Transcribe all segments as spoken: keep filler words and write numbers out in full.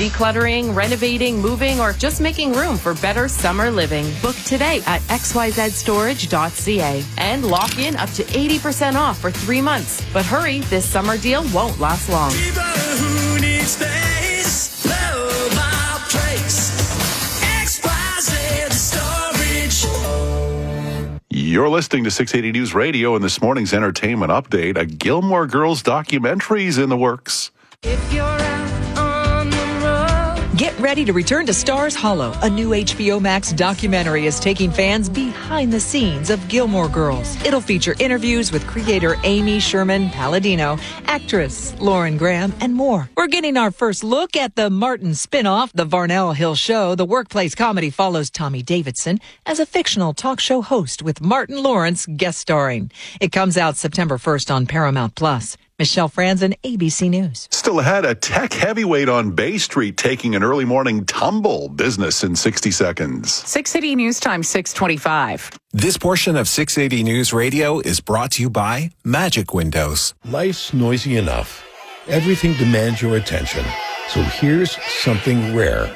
decluttering, renovating, moving, or just making room for better summer living. Book today at x y z storage dot c a and lock in up to eighty percent off for three months. But hurry, this summer deal won't last long. People who need space, love our place. X Y Z Storage. You're listening to six eighty News Radio, and this morning's entertainment update. A Gilmore Girls documentary is in the works. If you're out on the road. Get ready to return to Stars Hollow. A new H B O Max documentary is taking fans behind the scenes of Gilmore Girls. It'll feature interviews with creator Amy Sherman Palladino, actress Lauren Graham, and more. We're getting our first look at the Martin spin-off, The Varnell Hill Show. The workplace comedy follows Tommy Davidson as a fictional talk show host with Martin Lawrence guest starring. It comes out September first on Paramount Plus. Michelle Franzen, A B C News. Still ahead, a tech heavyweight on Bay Street taking an early morning tumble. Business in sixty seconds. six eighty News Time, six twenty-five. This portion of six eighty News Radio is brought to you by Magic Windows. Life's noisy enough. Everything demands your attention. So here's something rare.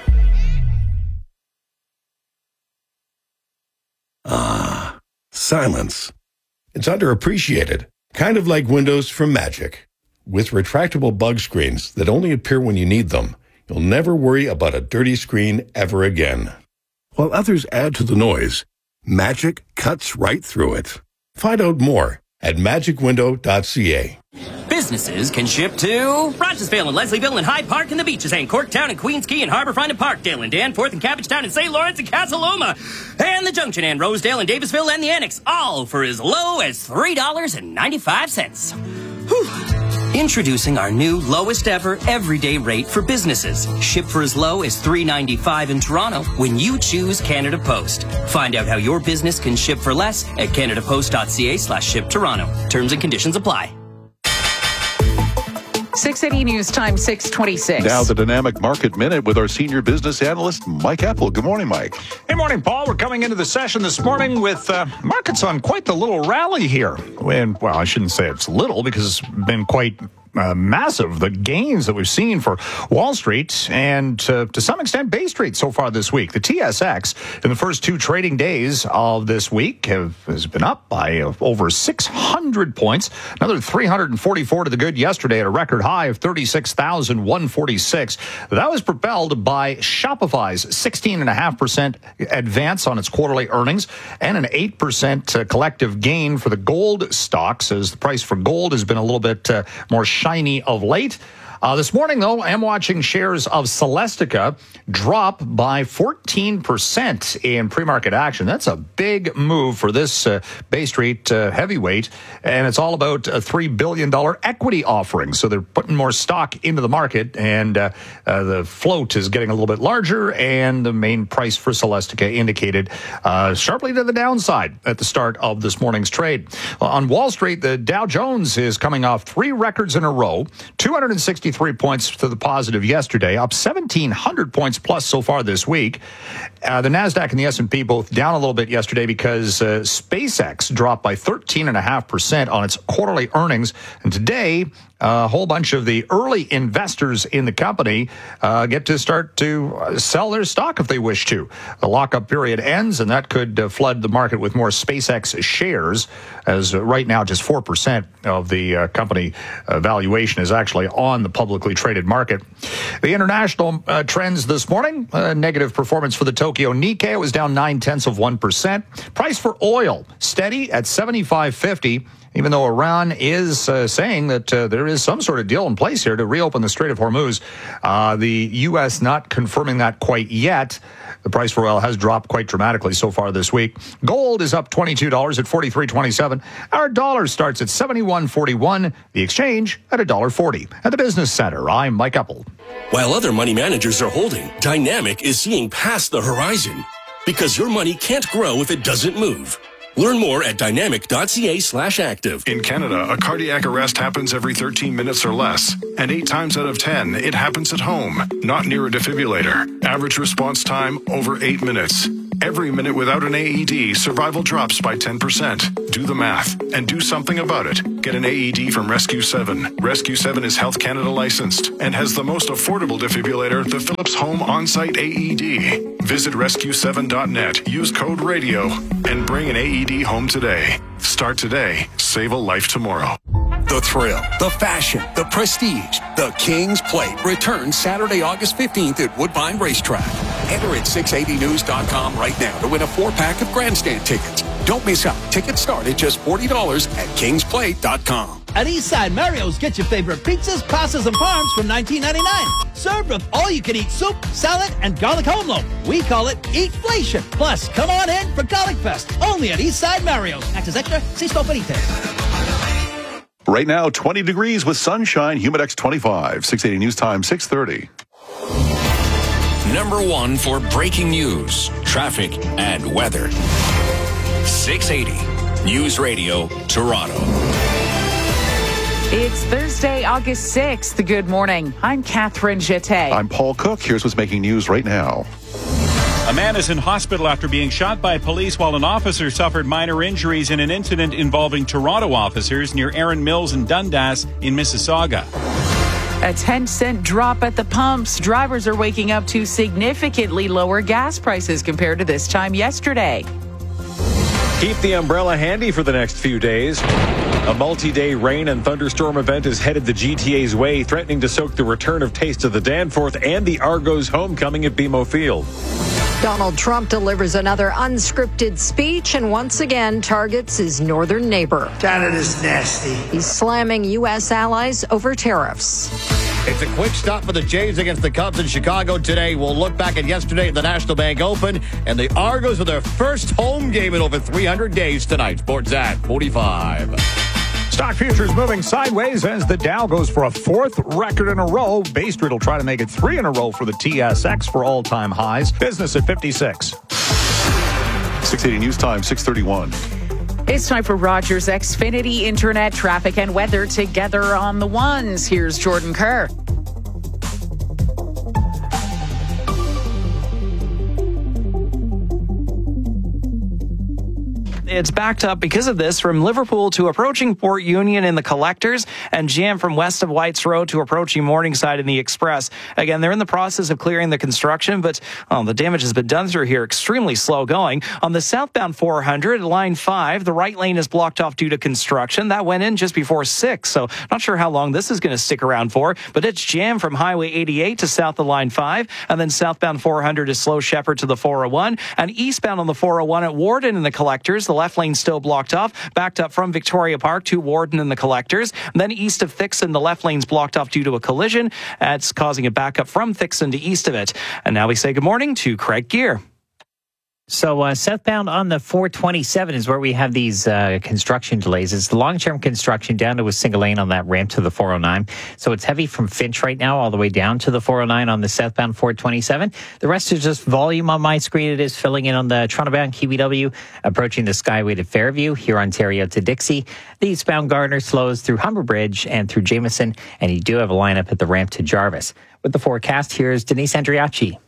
Ah, silence. It's underappreciated. Kind of like Windows from Magic. With retractable bug screens that only appear when you need them, you'll never worry about a dirty screen ever again. While others add to the noise, Magic cuts right through it. Find out more at magic window dot c a. Businesses can ship to Rogersville and Leslieville and Hyde Park and the Beaches and Corktown and Queens Quay and Harbourfront and Parkdale and Danforth and Cabbagetown and Saint Lawrence and Casaloma and the Junction and Rosedale and Davisville and the Annex, all for as low as three dollars and ninety-five cents. Whew. Introducing our new lowest ever everyday rate for businesses. Ship for as low as three dollars and ninety-five cents in Toronto when you choose Canada Post. Find out how your business can ship for less at canada post dot c a slash ship Toronto. Terms and conditions apply. six eighty News Time, six twenty-six. Now the Dynamic Market Minute with our senior business analyst, Mike Apple. Good morning, Mike. Hey, morning, Paul. We're coming into the session this morning with uh, markets on quite the little rally here. And, well, I shouldn't say it's little because it's been quite uh, massive, the gains that we've seen for Wall Street and uh, to some extent Bay Street so far this week. The T S X in the first two trading days of this week have, has been up by uh, over six hundred points. Another three hundred forty-four to the good yesterday at a record high of thirty-six thousand one hundred forty-six. That was propelled by Shopify's sixteen point five percent advance on its quarterly earnings and an eight percent uh, collective gain for the gold stocks as the price for gold has been a little bit uh, more shiny of late. Uh, this morning, though, I'm watching shares of Celestica drop by fourteen percent in pre-market action. That's a big move for this uh, Bay Street uh, heavyweight, and it's all about a three billion dollars equity offering. So they're putting more stock into the market, and uh, uh, the float is getting a little bit larger, and the main price for Celestica indicated uh, sharply to the downside at the start of this morning's trade. Uh, on Wall Street, the Dow Jones is coming off three records in a row, two hundred sixty-three points to the positive yesterday, up seventeen hundred points plus so far this week. Uh, the NASDAQ and the S and P both down a little bit yesterday because uh, SpaceX dropped by thirteen point five percent on its quarterly earnings. And today, a whole bunch of the early investors in the company uh, get to start to uh, sell their stock if they wish to. The lockup period ends, and that could uh, flood the market with more SpaceX shares, as uh, right now just four percent of the uh, company uh, valuation is actually on the publicly traded market. The international uh, trends this morning, uh, negative performance for the Tokyo Nikkei. It was down nine-tenths of one percent. Price for oil, steady at seventy-five fifty. Even though Iran is uh, saying that uh, there is some sort of deal in place here to reopen the Strait of Hormuz, uh, the U S not confirming that quite yet. The price for oil has dropped quite dramatically so far this week. Gold is up twenty-two dollars at forty-three twenty-seven. Our dollar starts at seventy-one forty-one. The exchange at one dollar forty. At the Business Center, I'm Mike Apple. While other money managers are holding, Dynamic is seeing past the horizon. Because your money can't grow if it doesn't move. Learn more at dynamic dot c a slash active. In Canada, a cardiac arrest happens every thirteen minutes or less. And eight times out of ten, it happens at home, not near a defibrillator. Average response time, over eight minutes. Every minute without an A E D, survival drops by ten percent. Do the math and do something about it. Get an A E D from Rescue seven. Rescue seven is Health Canada licensed and has the most affordable defibrillator, the Philips Home On-Site A E D. Visit rescue seven dot net, use code RADIO, and bring an A E D home today. Start today. Save a life tomorrow. The thrill, the fashion, the prestige. The King's Plate returns Saturday, August fifteenth at Woodbine Racetrack. Enter at six eighty news dot com right now to win a four-pack of grandstand tickets. Don't miss out. Tickets start at just forty dollars at kings plate dot com. At Eastside Mario's, get your favorite pizzas, pastas, and farms from nineteen ninety-nine. Served with all-you-can-eat soup, salad, and garlic home loaf. We call it Eatflation. Plus, come on in for Garlic Fest. Only at Eastside Mario's. Access extra. See Store Benitez. Right now, twenty degrees with sunshine, Humidex twenty-five. six eighty News Time, six thirty. Number one for breaking news, traffic, and weather. six eighty News Radio, Toronto. It's Thursday, August sixth. Good morning. I'm Catherine Jeté. I'm Paul Cook. Here's what's making news right now. A man is in hospital after being shot by police while an officer suffered minor injuries in an incident involving Toronto officers near Erin Mills and Dundas in Mississauga. A ten cent drop at the pumps. Drivers are waking up to significantly lower gas prices compared to this time yesterday. Keep the umbrella handy for the next few days. A multi-day rain and thunderstorm event is headed the G T A's way, threatening to soak the return of Taste of the Danforth and the Argos homecoming at B M O Field. Donald Trump delivers another unscripted speech and once again targets his northern neighbor. Canada's nasty. He's slamming U S allies over tariffs. It's a quick stop for the Jays against the Cubs in Chicago today. We'll look back at yesterday at the National Bank Open, and the Argos with their first home game in over three hundred days tonight. Sports at forty-five. Stock futures moving sideways as the Dow goes for a fourth record in a row. Bay Street will try to make it three in a row for the T S X for all-time highs. Business at fifty-six. six eighty News Time, six thirty-one. It's time for Rogers Xfinity Internet traffic and weather together on the ones. Here's Jordan Kerr. It's backed up because of this from Liverpool to approaching Port Union in the Collectors and jam from west of Whites Road to approaching Morningside in the Express. Again, they're in the process of clearing the construction, but oh, the damage has been done through here. Extremely slow going. On the southbound four hundred, line five, the right lane is blocked off due to construction. That went in just before six, so not sure how long this is going to stick around for, but it's jammed from Highway eighty-eight to south of line five, and then southbound four hundred is Slow Shepherd to the four oh one, and eastbound on the four oh one at Warden in the Collectors, the left lane still blocked off, backed up from Victoria Park to Warden in the Collectors. And then east of Thixon, the left lane's blocked off due to a collision. That's causing a backup from Thixon to east of it. And now we say good morning to Craig Gear. So uh, southbound on the four twenty-seven is where we have these uh, construction delays. It's the long-term construction down to a single lane on that ramp to the four oh nine. So it's heavy from Finch right now all the way down to the four oh nine on the southbound four twenty-seven. The rest is just volume on my screen. It is filling in on the Toronto-bound Kiwi W, approaching the Skyway to Fairview, here Ontario to Dixie. The eastbound Gardner slows through Humber Bridge and through Jameson, and you do have a lineup at the ramp to Jarvis. With the forecast, here's Denise Andriachi.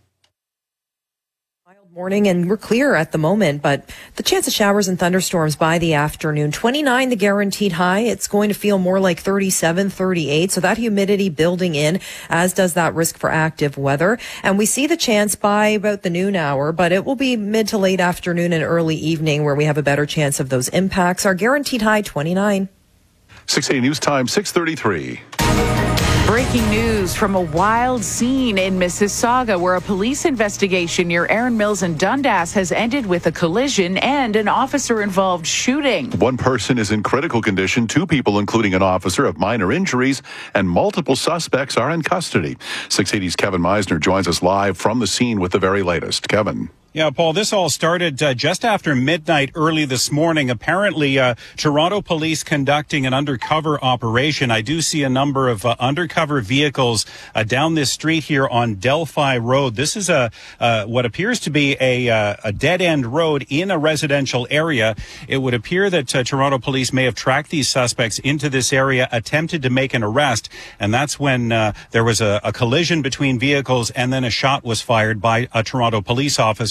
Morning, and we're clear at the moment, but the chance of showers and thunderstorms by the afternoon. twenty-nine, the guaranteed high. It's going to feel more like thirty-seven, thirty-eight. So that humidity building in, as does that risk for active weather. And we see the chance by about the noon hour, but it will be mid to late afternoon and early evening where we have a better chance of those impacts. Our guaranteed high, twenty-nine. six eighty News Time, six thirty-three. Breaking news from a wild scene in Mississauga where a police investigation near Erin Mills and Dundas has ended with a collision and an officer-involved shooting. One person is in critical condition. Two people, including an officer, have minor injuries, and multiple suspects are in custody. six eighty's Kevin Meisner joins us live from the scene with the very latest. Kevin. Yeah, Paul, this all started uh, just after midnight early this morning. Apparently, uh, Toronto police conducting an undercover operation. I do see a number of uh, undercover vehicles uh, down this street here on Delphi Road. This is a uh, what appears to be a, uh, a dead-end road in a residential area. It would appear that uh, Toronto police may have tracked these suspects into this area, attempted to make an arrest, and that's when uh, there was a, a collision between vehicles, and then a shot was fired by a Toronto police officer.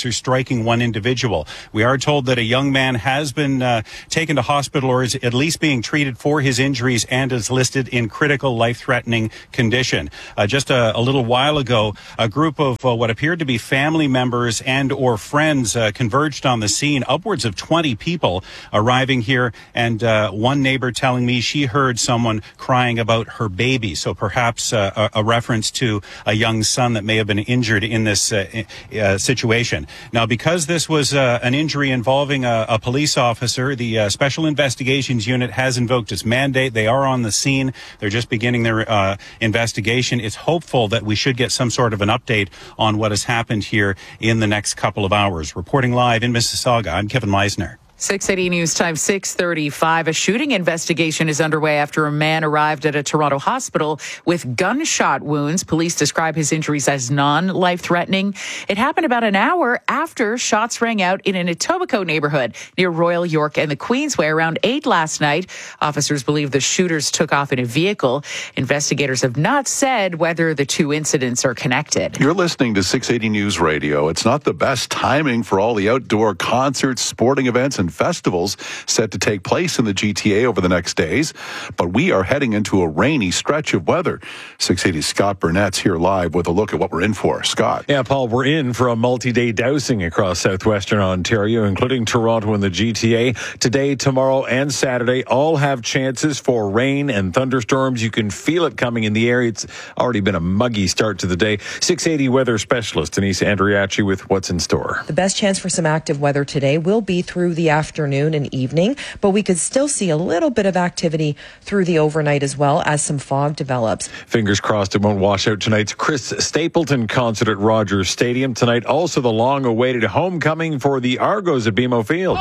officer striking one individual. We are told that a young man has been uh, taken to hospital or is at least being treated for his injuries and is listed in critical life-threatening condition. Uh, just a, a little while ago, a group of uh, what appeared to be family members and or friends uh, converged on the scene, upwards of twenty people arriving here, and uh, one neighbor telling me she heard someone crying about her baby. So perhaps uh, a, a reference to a young son that may have been injured in this uh, uh, situation. Now, because this was uh, an injury involving a, a police officer, the uh, Special Investigations Unit has invoked its mandate. They are on the scene. They're just beginning their uh, investigation. It's hopeful that we should get some sort of an update on what has happened here in the next couple of hours. Reporting live in Mississauga, I'm Kevin Meisner. six eighty News Time, six thirty-five. A shooting investigation is underway after a man arrived at a Toronto hospital with gunshot wounds. Police describe his injuries as non-life-threatening. It happened about an hour after shots rang out in an Etobicoke neighborhood near Royal York and the Queensway around eight last night. Officers believe the shooters took off in a vehicle. Investigators have not said whether the two incidents are connected. You're listening to six eighty News Radio. It's not the best timing for all the outdoor concerts, sporting events, and festivals set to take place in the G T A over the next days, but we are heading into a rainy stretch of weather. six eighty's Scott Burnett's here live with a look at what we're in for. Scott. Yeah, Paul, we're in for a multi-day dousing across southwestern Ontario, including Toronto and the G T A. Today, tomorrow, and Saturday all have chances for rain and thunderstorms. You can feel it coming in the area. It's already been a muggy start to the day. six eighty weather specialist Denise Andriachi with what's in store. The best chance for some active weather today will be through the afternoon and evening, but we could still see a little bit of activity through the overnight as well as some fog develops. Fingers crossed it won't wash out tonight's Chris Stapleton concert at Rogers Stadium. Tonight, also the long-awaited homecoming for the Argos at B M O Field.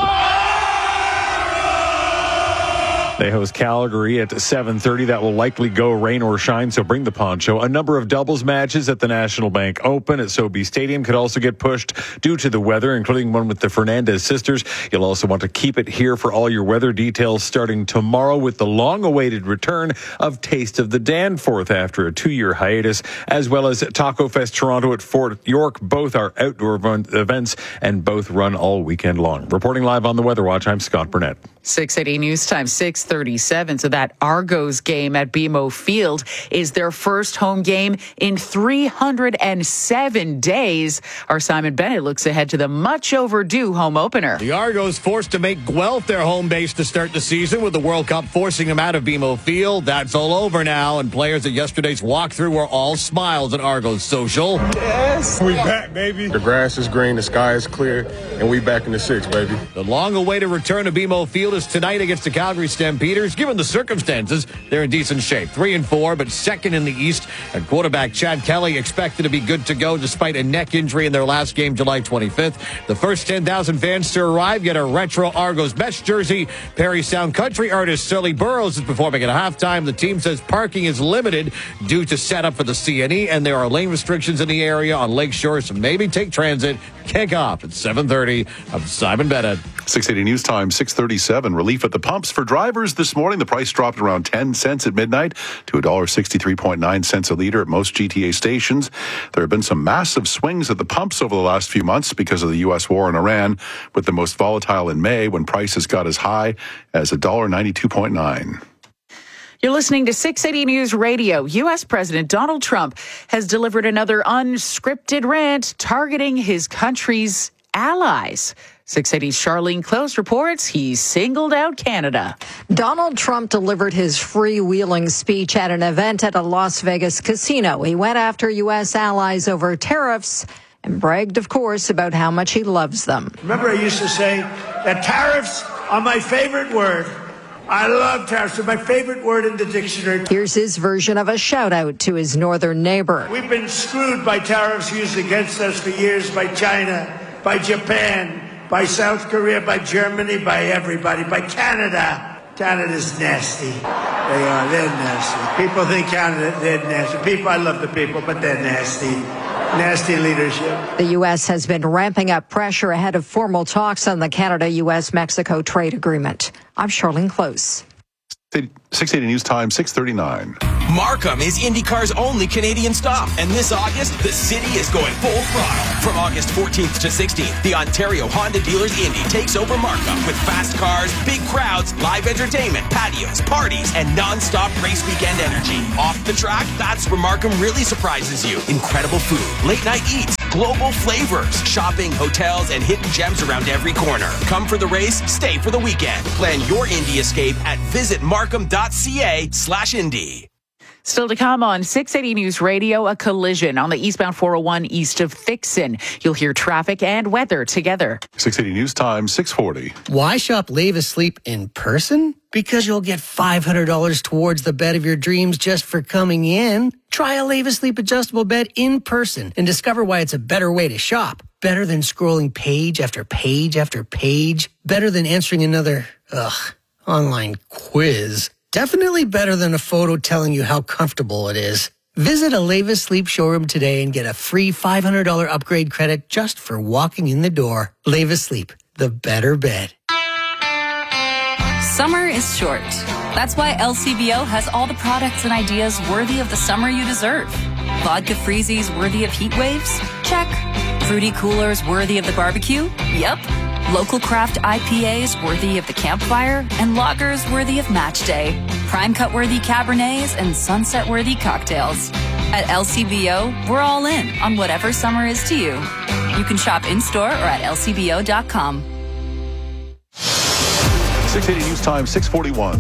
They host Calgary at seven thirty. That will likely go rain or shine, so bring the poncho. A number of doubles matches at the National Bank Open at Sobeys Stadium could also get pushed due to the weather, including one with the Fernandez sisters. You'll also want to keep it here for all your weather details starting tomorrow with the long-awaited return of Taste of the Danforth after a two-year hiatus, as well as Taco Fest Toronto at Fort York. Both are outdoor events and both run all weekend long. Reporting live on the Weather Watch, I'm Scott Burnett. six eighty News Time, six thirty-seven. So that Argos game at B M O Field is their first home game in three hundred seven days. Our Simon Bennett looks ahead to the much overdue home opener. The Argos forced to make Guelph their home base to start the season, with the World Cup forcing them out of B M O Field. That's all over now, and players at yesterday's walkthrough were all smiles at Argos social. Yes, we back, baby. The grass is green, the sky is clear, and we back in the six, baby. The long-awaited return to B M O Field is tonight against the Calgary Stampeders. Given the circumstances, they're in decent shape. Three and four, but second in the East. And quarterback Chad Kelly expected to be good to go despite a neck injury in their last game, July twenty-fifth. The first ten thousand fans to arrive get a retro Argos Mets jersey. Perry Sound country artist Sully Burrows is performing at halftime. The team says parking is limited due to setup for the C N E, and there are lane restrictions in the area on Lakeshore, so maybe take transit. Kick off at seven thirty. I'm Simon Bennett. six eighty News Time, six thirty-seven. Relief at the pumps for drivers this morning. The price dropped around ten cents at midnight to one dollar sixty-three point nine cents a litre at most G T A stations. There have been some massive swings at the pumps over the last few months because of the U S war in Iran, with the most volatile in May when prices got as high as one dollar ninety-two point nine. You're listening to six eighty News Radio. U S. President Donald Trump has delivered another unscripted rant targeting his country's allies. six eighty's Charlene Close reports he singled out Canada. Donald Trump delivered his freewheeling speech at an event at a Las Vegas casino. He went after U S allies over tariffs and bragged, of course, about how much he loves them. Remember, I used to say that tariffs are my favorite word. I love tariffs. They're my favorite word in the dictionary. Here's his version of a shout out to his northern neighbor. We've been screwed by tariffs used against us for years by China, by Japan, by South Korea, by Germany, by everybody, by Canada. Canada's nasty. They are. They're nasty. People think Canada, they're nasty. People, I love the people, but they're nasty. Nasty leadership. The U S has been ramping up pressure ahead of formal talks on the Canada-U S Mexico trade agreement. I'm Charlene Close. six eighty News Time, six thirty-nine. Markham is IndyCar's only Canadian stop, and this August, the city is going full throttle. From August fourteenth to sixteenth, the Ontario Honda Dealers Indy takes over Markham with fast cars, big crowds, live entertainment, patios, parties, and non-stop race weekend energy. Off the track, that's where Markham really surprises you. Incredible food, late night eats, global flavors, shopping, hotels, and hidden gems around every corner. Come for the race, stay for the weekend. Plan your Indy escape at visit markham dot c a slash Indy. Still to come on six eighty News Radio, a collision on the eastbound four oh one east of Thixon. You'll hear traffic and weather together. six eighty News Time, six forty. Why shop Lave Asleep in person? Because you'll get five hundred dollars towards the bed of your dreams just for coming in. Try a Lave Asleep adjustable bed in person and discover why it's a better way to shop. Better than scrolling page after page after page. Better than answering another, ugh, online quiz. Definitely better than a photo telling you how comfortable it is. Visit a Lave Asleep showroom today and get a free five hundred dollars upgrade credit just for walking in the door. Lave Asleep, the better bed. Summer is short. That's why L C B O has all the products and ideas worthy of the summer you deserve. Vodka freezies worthy of heat waves? Check. Fruity coolers worthy of the barbecue? Yep. Local craft I P As worthy of the campfire, and lagers worthy of match day. Prime cut worthy Cabernets and sunset worthy cocktails. At L C B O, we're all in on whatever summer is to you. You can shop in-store or at L C B O dot com. six eighty News Time, six forty-one.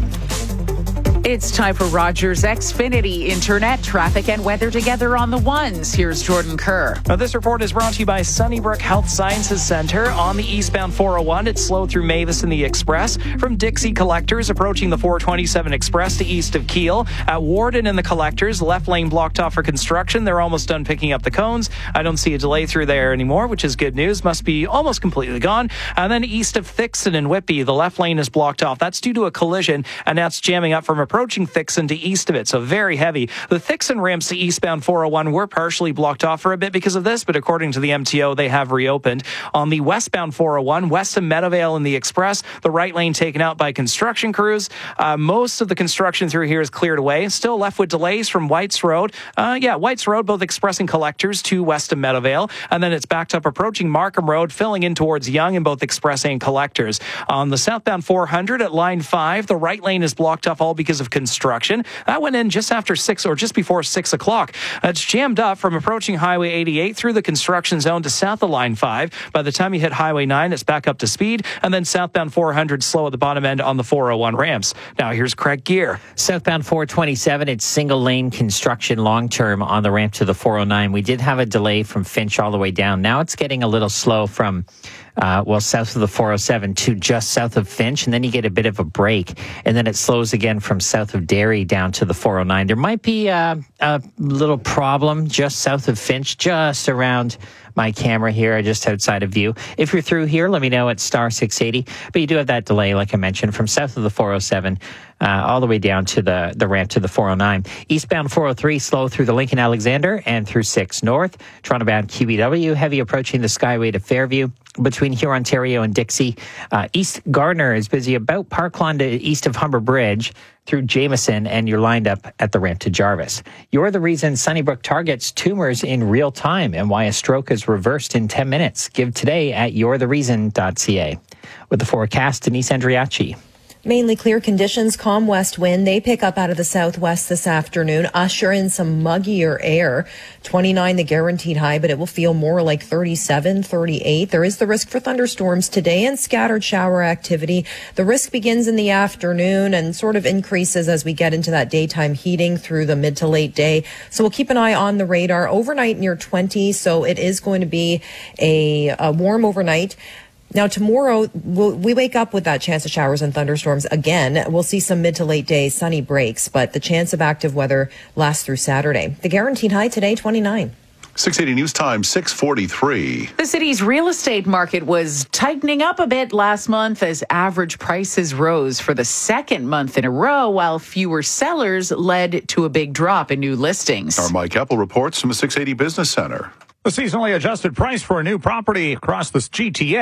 It's time for Rogers Xfinity Internet, traffic, and weather together on the ones. Here's Jordan Kerr. Now, this report is brought to you by Sunnybrook Health Sciences Center. On the eastbound four oh one, it's slow through Mavis and the Express. From Dixie Collectors, approaching the four twenty-seven Express to east of Kiel. At Warden and the Collectors, left lane blocked off for construction. They're almost done picking up the cones. I don't see a delay through there anymore, which is good news. Must be almost completely gone. And then east of Thixon and Whitby, the left lane is blocked off. That's due to a collision, and that's jamming up from a approaching Thixon to east of it, so very heavy. The Thixon ramps to eastbound four oh one were partially blocked off for a bit because of this, but according to the M T O, they have reopened. On the westbound four oh one, west of Meadowvale and the Express, the right lane taken out by construction crews. Uh, most of the construction through here is cleared away. Still left with delays from Whites Road. Uh, yeah, Whites Road, both Express and Collectors to west of Meadowvale, and then it's backed up approaching Markham Road, filling in towards Yonge in both Express and Collectors. On the southbound four hundred at line five, the right lane is blocked off all because of construction. That went in just after six or just before six o'clock. It's jammed up from approaching Highway eighty-eight through the construction zone to south of line five. By the time you hit Highway nine, it's back up to speed, and then southbound four hundred slow at the bottom end on the four oh one ramps. Now here's Craig Gear. Southbound four twenty-seven, it's single lane construction long term on the ramp to the four oh nine. We did have a delay from Finch all the way down. Now it's getting a little slow from Uh, well, south of the four oh seven to just south of Finch, and then you get a bit of a break, and then it slows again from south of Derry down to the four oh nine. There might be uh, a little problem just south of Finch, just around my camera here, just outside of view. If you're through here, let me know at star six eighty. But you do have that delay, like I mentioned, from south of the four oh seven uh, all the way down to the, the ramp to the four oh nine. Eastbound four oh three, slow through the Lincoln Alexander and through six North. Toronto-bound Q B W, heavy approaching the Skyway to Fairview. Between here, Ontario and Dixie. Uh, East Gardner is busy about Park Lawn to east of Humber Bridge through Jameson, and you're lined up at the ramp to Jarvis. You're the reason Sunnybrook targets tumors in real time and why a stroke is reversed in ten minutes. Give today at you're the reason dot c a. With the forecast, Denise Andriachi. Mainly clear conditions, calm west wind. They pick up out of the southwest this afternoon, usher in some muggier air. twenty-nine the guaranteed high, but it will feel more like thirty-seven, thirty-eight. There is the risk for thunderstorms today and scattered shower activity. The risk begins in the afternoon and sort of increases as we get into that daytime heating through the mid to late day. So we'll keep an eye on the radar. Overnight near twenty, so it is going to be a, a warm overnight. Now, tomorrow, we'll, we wake up with that chance of showers and thunderstorms again. We'll see some mid to late day sunny breaks, but the chance of active weather lasts through Saturday. The guaranteed high today, twenty-nine. six eighty News Time, six forty-three. The city's real estate market was tightening up a bit last month as average prices rose for the second month in a row, while fewer sellers led to a big drop in new listings. Our Mike Eppel reports from the six eighty Business Center. The seasonally adjusted price for a new property across the G T A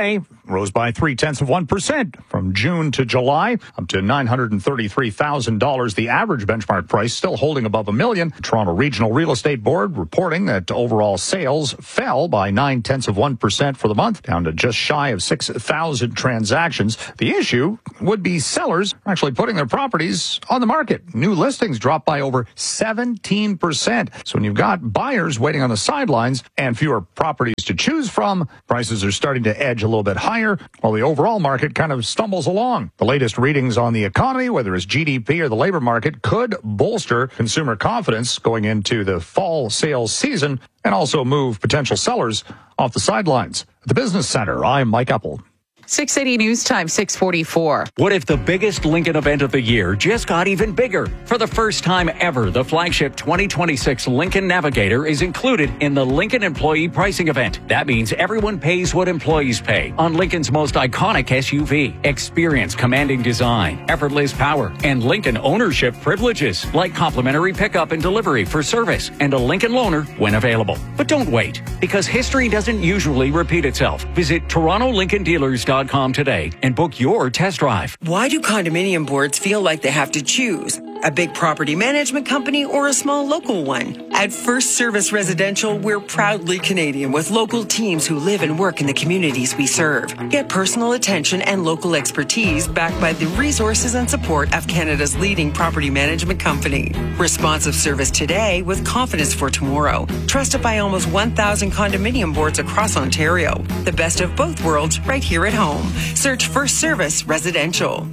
rose by three-tenths of one percent from June to July, up to nine hundred thirty-three thousand dollars. The average benchmark price still holding above a million. The Toronto Regional Real Estate Board reporting that overall sales fell by nine-tenths of one percent for the month, down to just shy of six thousand transactions. The issue would be sellers actually putting their properties on the market. New listings dropped by over seventeen percent. So when you've got buyers waiting on the sidelines and fewer properties to choose from, prices are starting to edge a little bit higher while the overall market kind of stumbles along. The latest readings on the economy, whether it's G D P or the labor market, could bolster consumer confidence going into the fall sales season and also move potential sellers off the sidelines. At the Business Center, I'm Mike Apple. six eighty News Time, six forty-four. What if the biggest Lincoln event of the year just got even bigger? For the first time ever, the flagship twenty twenty-six Lincoln Navigator is included in the Lincoln Employee Pricing Event. That means everyone pays what employees pay on Lincoln's most iconic S U V. Experience commanding design, effortless power, and Lincoln ownership privileges like complimentary pickup and delivery for service and a Lincoln loaner when available. But don't wait, because history doesn't usually repeat itself. Visit Toronto Lincoln Dealers dot com today and book your test drive. Why do condominium boards feel like they have to choose? A big property management company or a small local one? At First Service Residential, we're proudly Canadian with local teams who live and work in the communities we serve. Get personal attention and local expertise backed by the resources and support of Canada's leading property management company. Responsive service today with confidence for tomorrow. Trusted by almost one thousand condominium boards across Ontario. The best of both worlds right here at home. Search First Service Residential.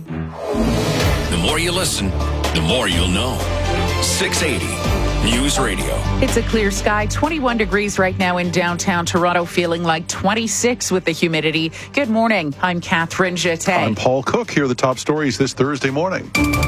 The more you listen, the more you'll know. six eighty News Radio. It's a clear sky, twenty-one degrees right now in downtown Toronto, feeling like twenty-six with the humidity. Good morning. I'm Catherine Jeté. I'm Paul Cook. Here are the top stories this Thursday morning.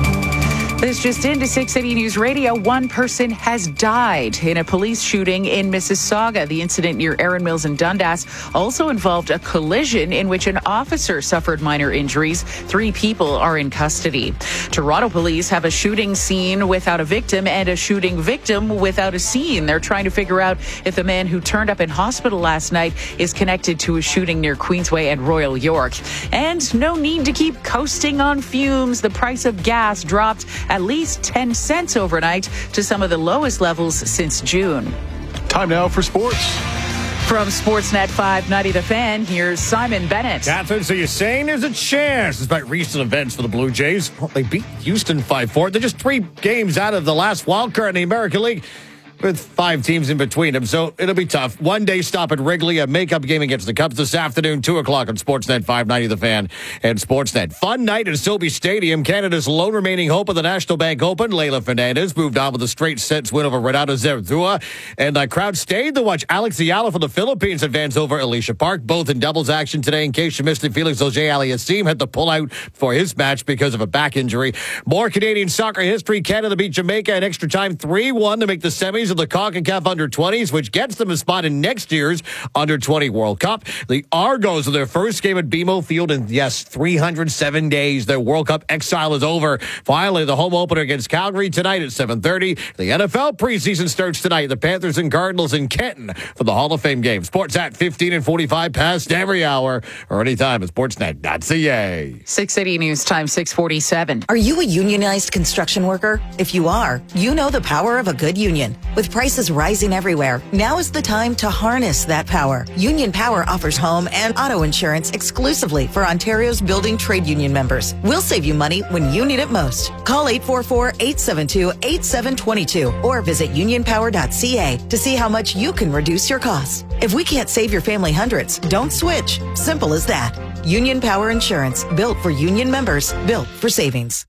This just into six eighty News Radio. One person has died in a police shooting in Mississauga. The incident near Erin Mills and Dundas also involved a collision in which an officer suffered minor injuries. Three people are in custody. Toronto police have a shooting scene without a victim and a shooting victim without a scene. They're trying to figure out if the man who turned up in hospital last night is connected to a shooting near Queensway and Royal York. And no need to keep coasting on fumes. The price of gas dropped at least ten cents overnight to some of the lowest levels since June. Time now for sports. From Sportsnet five ninety The Fan, here's Simon Bennett. Catherine, so you're saying there's a chance, despite recent events for the Blue Jays? Well, they beat Houston five four. They're just three games out of the last wild card in the American League, with five teams in between them, so it'll be tough. One day stop at Wrigley, a makeup game against the Cubs this afternoon, two o'clock on Sportsnet five ninety The Fan and Sportsnet. Fun night at Sobe Stadium. Canada's lone remaining hope of the National Bank Open, Leylah Fernandez, moved on with a straight sets win over Renato Zaratua, and the crowd stayed to watch Alex Ayala from the Philippines advance over Alicia Park, both in doubles action today. In case you missed it, Felix Auger-Aliassime had to pull out for his match because of a back injury. More Canadian soccer history. Canada beat Jamaica in extra time three one to make the semis of the CONCACAF under twenties, which gets them a spot in next year's under twenty World Cup. The Argos of their first game at B M O Field in, yes, three hundred seven days. Their World Cup exile is over. Finally, the home opener against Calgary tonight at seven thirty. The N F L preseason starts tonight. The Panthers and Cardinals in Kenton for the Hall of Fame game. Sports at fifteen and forty-five past every hour or anytime at sportsnet dot c a. six eighty News Time, six forty-seven. Are you a unionized construction worker? If you are, you know the power of a good union. With prices rising everywhere, now is the time to harness that power. Union Power offers home and auto insurance exclusively for Ontario's building trade union members. We'll save you money when you need it most. Call eight four four, eight seven two, eight seven two two or visit union power dot c a to see how much you can reduce your costs. If we can't save your family hundreds, don't switch. Simple as that. Union Power Insurance, built for union members, built for savings.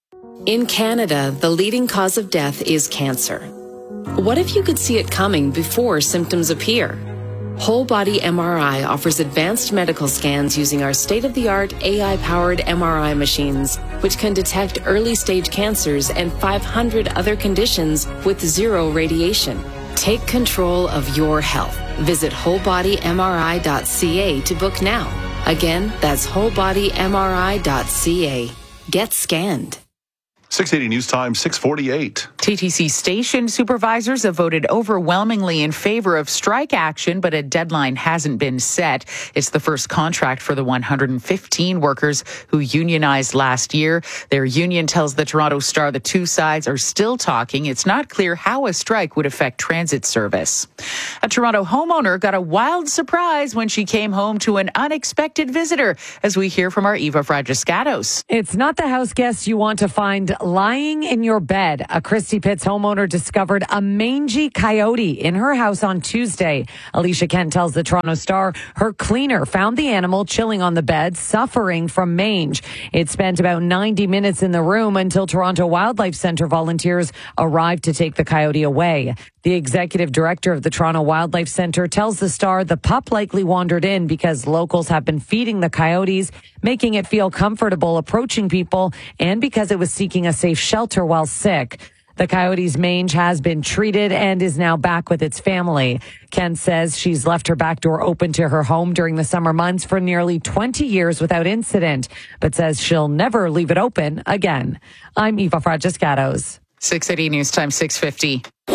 In Canada, the leading cause of death is cancer. What if you could see it coming before symptoms appear? Whole Body M R I offers advanced medical scans using our state-of-the-art A I-powered M R I machines, which can detect early-stage cancers and five hundred other conditions with zero radiation. Take control of your health. Visit whole body m r i dot c a to book now. Again, that's whole body m r i dot c a. Get scanned. six eighty News Time, six forty-eight. T T C station supervisors have voted overwhelmingly in favor of strike action, but a deadline hasn't been set. It's the first contract for the one hundred fifteen workers who unionized last year. Their union tells the Toronto Star the two sides are still talking. It's not clear how a strike would affect transit service. A Toronto homeowner got a wild surprise when she came home to an unexpected visitor, as we hear from our Eva Fragiscatos. It's not the house guest you want to find lying in your bed. A Christie Pitts homeowner discovered a mangy coyote in her house on Tuesday. Alicia Kent tells the Toronto Star her cleaner found the animal chilling on the bed, suffering from mange. It spent about ninety minutes in the room until Toronto Wildlife Centre volunteers arrived to take the coyote away. The executive director of the Toronto Wildlife Centre tells the Star the pup likely wandered in because locals have been feeding the coyotes, making it feel comfortable approaching people, and because it was seeking a safe shelter while sick. The coyote's mange has been treated and is now back with its family. Ken says she's left her back door open to her home during the summer months for nearly twenty years without incident, but says she'll never leave it open again. I'm Eva Fragiscatos. six eighty News Time, six fifty.